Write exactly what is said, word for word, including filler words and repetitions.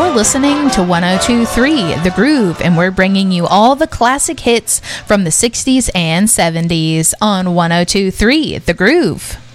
You're listening to one oh two point three The Groove, and we're bringing you all the classic hits from the sixties and seventies on one oh two point three The Groove.